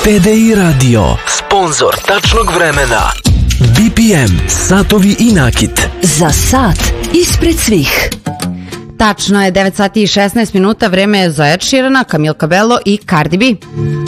TDI Radio, sponsor tačnog vremena. BPM, satovi i nakit. Za sat ispred svih. Tačno je 9 sati i 16 minuta, vreme je za Ed Sheerana, Camila Cabello i Cardi B.